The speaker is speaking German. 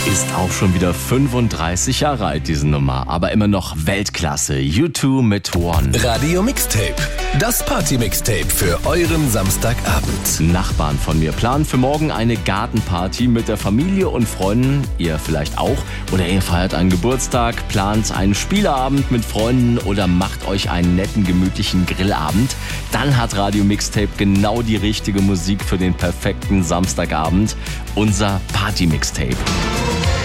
Ist auch schon wieder 35 Jahre alt, diese Nummer, aber immer noch Weltklasse. U2 mit One. Radio Mixtape, das Party-Mixtape für euren Samstagabend. Nachbarn von mir planen für morgen eine Gartenparty mit der Familie und Freunden. Ihr vielleicht auch. Oder ihr feiert einen Geburtstag, plant einen Spieleabend mit Freunden oder macht euch einen netten, gemütlichen Grillabend. Dann hat Radio Mixtape genau die richtige Musik für den perfekten Samstagabend. Unser Party-Mixtape.